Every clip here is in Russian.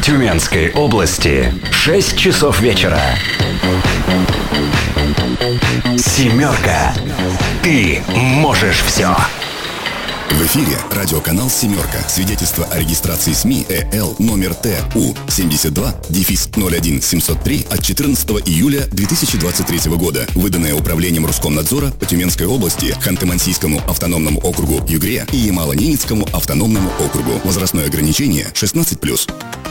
В Тюменской области 6 часов вечера. «Семерка». Ты можешь все. В эфире радиоканал «Семерка». Свидетельство о регистрации СМИ ЭЛ номер ТУ 72-01-703 от 14 июля 2023 года, выданное Управлением Роскомнадзора по Тюменской области, Ханты-Мансийскому автономному округу Югре и Ямало-Ненецкому автономному округу. Возрастное ограничение 16+.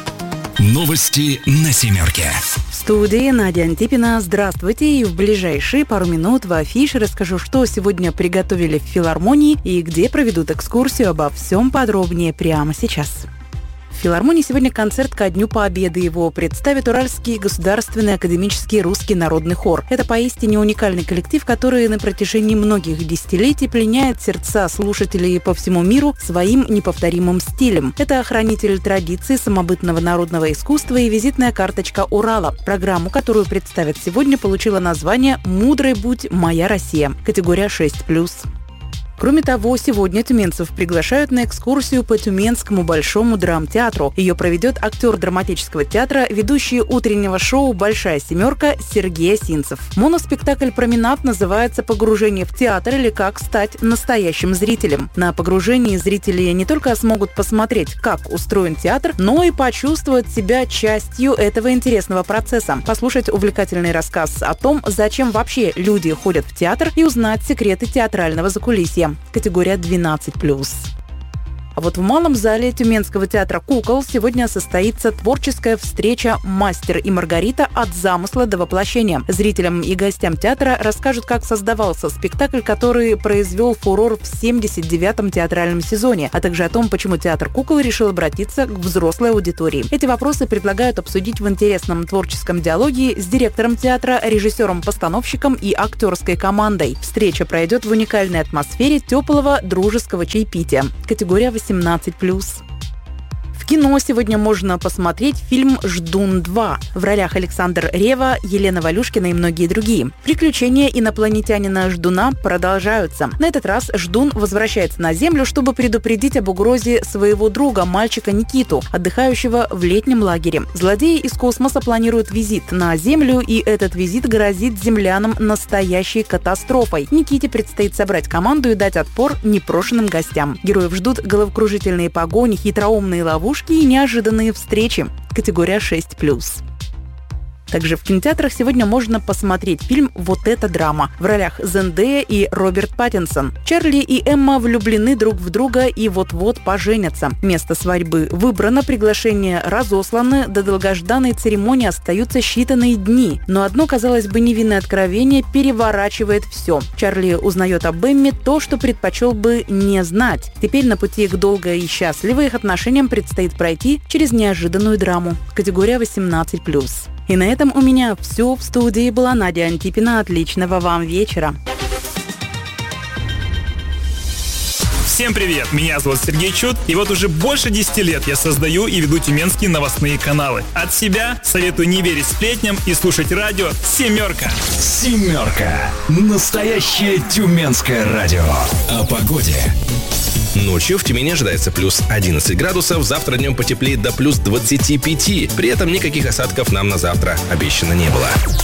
Новости на «Семерке». В студии Надя Антипина. Здравствуйте. И в ближайшие пару минут в афише расскажу, что сегодня приготовили в филармонии и где проведут экскурсию. Обо всем подробнее прямо сейчас. В филармонии сегодня концерт ко Дню Победы. Его представит Уральский государственный академический русский народный хор. Это поистине уникальный коллектив, который на протяжении многих десятилетий пленяет сердца слушателей по всему миру своим неповторимым стилем. Это хранитель традиций самобытного народного искусства и визитная карточка Урала. Программу, которую представят сегодня, получила название «Мудрой будь моя Россия», категория 6+. Кроме того, сегодня тюменцев приглашают на экскурсию по Тюменскому Большому драмтеатру. Ее проведет актер драматического театра, ведущий утреннего шоу «Большая семерка» Сергей Осинцев. Моноспектакль «Променад» называется «Погружение в театр» или «Как стать настоящим зрителем». На погружении зрители не только смогут посмотреть, как устроен театр, но и почувствовать себя частью этого интересного процесса, послушать увлекательный рассказ о том, зачем вообще люди ходят в театр, и узнать секреты театрального закулисья. Категория 12+. А вот в малом зале Тюменского театра кукол сегодня состоится творческая встреча «Мастер и Маргарита. От замысла до воплощения». Зрителям и гостям театра расскажут, как создавался спектакль, который произвел фурор в 79-м театральном сезоне, а также о том, почему театр кукол решил обратиться к взрослой аудитории. Эти вопросы предлагают обсудить в интересном творческом диалоге с директором театра, режиссером-постановщиком и актерской командой. Встреча пройдет в уникальной атмосфере теплого дружеского чаепития. Категория 18+. В кино сегодня можно посмотреть фильм «Ждун 2». В ролях Александр Ревва, Елена Валюшкина и многие другие. Приключения инопланетянина Ждуна продолжаются. На этот раз Ждун возвращается на Землю, чтобы предупредить об угрозе своего друга, мальчика Никиту, отдыхающего в летнем лагере. Злодеи из космоса планируют визит на Землю, и этот визит грозит землянам настоящей катастрофой. Никите предстоит собрать команду и дать отпор непрошенным гостям. Героев ждут головокружительные погони, хитроумные ловушки и неожиданные встречи. Категория 6+. Также в кинотеатрах сегодня можно посмотреть фильм «Вот эта драма». В ролях Зендея и Роберт Паттинсон. Чарли и Эмма влюблены друг в друга и вот-вот поженятся. Место свадьбы выбрано, приглашения разосланы, до долгожданной церемонии остаются считанные дни. Но одно, казалось бы, невинное откровение переворачивает все. Чарли узнает об Эмме то, что предпочел бы не знать. Теперь на пути к долгой и счастливой их отношениям предстоит пройти через неожиданную драму. Категория 18+. И на этом у меня все. В студии была Надя Антипина. Отличного вам вечера. Всем привет! Меня зовут Сергей Чуд, и вот уже больше 10 лет я создаю и веду тюменские новостные каналы. От себя советую не верить сплетням и слушать радио «Семерка». «Семерка». Настоящее тюменское радио. О погоде. Ночью в Тюмени ожидается плюс 11 градусов, завтра днем потеплеет до плюс 25. При этом никаких осадков нам на завтра обещано не было.